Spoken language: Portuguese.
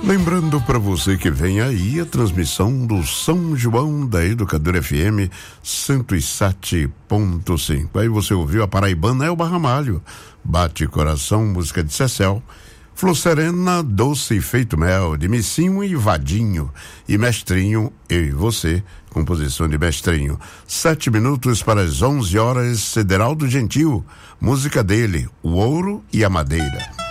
Lembrando para você que vem aí a transmissão do São João da Educadora FM 107.5. Aí você ouviu a paraibana Elba Ramalho, Bate Coração, música de Cecel, Flor Serena, Doce e Feito Mel, de Missinho e Vadinho, e Mestrinho, Eu e Você, composição de Mestrinho. 7 minutos para as 11 horas, Cederaldo Gentil, música dele, O Ouro e a Madeira.